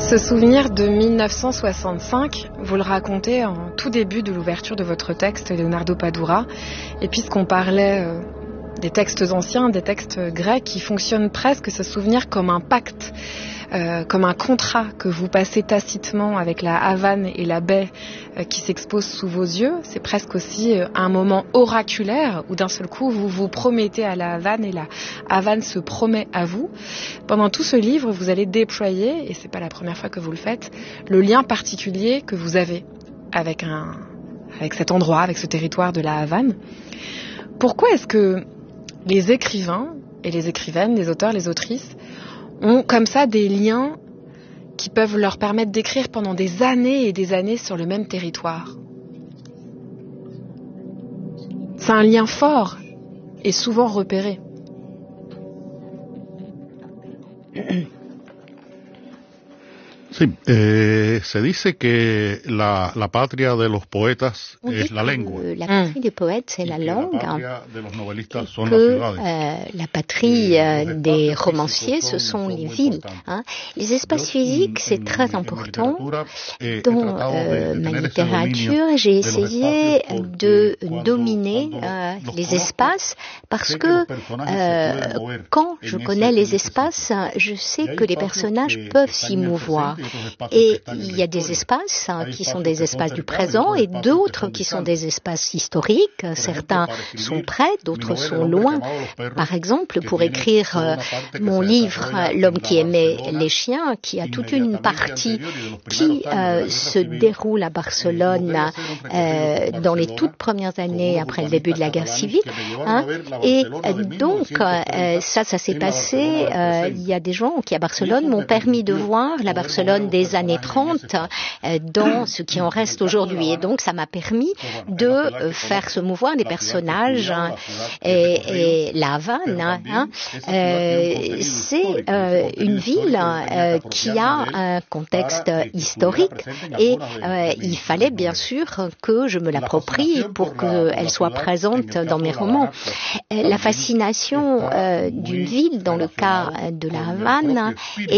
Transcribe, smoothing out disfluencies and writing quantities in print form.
Ce souvenir de 1965, vous le racontez en tout début de l'ouverture de votre texte, Leonardo Padura. Et puisqu'on parlait des textes anciens, des textes grecs, qui fonctionnent presque, ce souvenir, comme un pacte, comme un contrat que vous passez tacitement avec la Havane et la baie qui s'exposent sous vos yeux. C'est presque aussi un moment oraculaire où d'un seul coup vous vous promettez à la Havane et la Havane se promet à vous. Pendant tout ce livre, vous allez déployer, et c'est pas la première fois que vous le faites, le lien particulier que vous avez avec cet endroit, avec ce territoire de la Havane. Pourquoi est-ce que les écrivains et les écrivaines, les auteurs, les autrices ont comme ça des liens qui peuvent leur permettre d'écrire pendant des années et des années sur le même territoire? C'est un lien fort et souvent repéré. Sí, se dice que la patria de los poetas es la lengua. La patrie des poètes, c'est la langue. La patria de los novelistas son las Que ciudades. la patrie des romanciers, ce sont les villes. Les espaces physiques, c'est très important. Dans ma littérature, j'ai essayé de dominer les espaces parce que quand je connais les espaces, je sais que les personnages peuvent s'y mouvoir. Et il y a des espaces qui sont des espaces du présent et d'autres qui sont des espaces historiques. Certains sont près, d'autres sont loin. Par exemple, pour écrire mon livre « L'homme qui aimait les chiens », qui a toute une partie qui se déroule à Barcelone dans les toutes premières années après le début de la guerre civile. Et donc, ça s'est passé. Il y a des gens qui, à Barcelone, m'ont permis de voir la Barcelone des années 30 dans ce qui en reste aujourd'hui. Et donc, ça m'a permis de faire se mouvoir des personnages. Et la Havane, c'est une ville qui a un contexte historique. Et il fallait bien sûr que je me l'approprie pour qu'elle soit présente dans mes romans. La fascination d'une ville, dans le cas de la Havane,